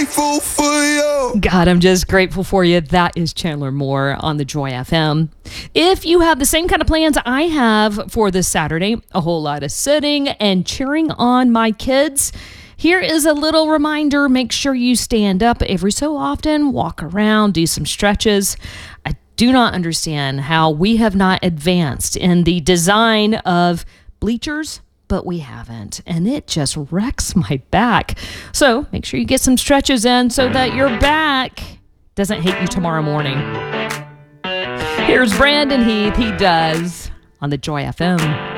Grateful for you. God, I'm just grateful for you. That is Chandler Moore on the Joy FM. If you have the same kind of plans I have for this Saturday, a whole lot of sitting and cheering on my kids, here is a little reminder. Make sure you stand up every so often, walk around, do some stretches. I do not understand how we have not advanced in the design of bleachers, but we haven't, and it just wrecks my back. So make sure you get some stretches in so that your back doesn't hit you tomorrow morning. Here's Brandon Heath. He does on the Joy FM.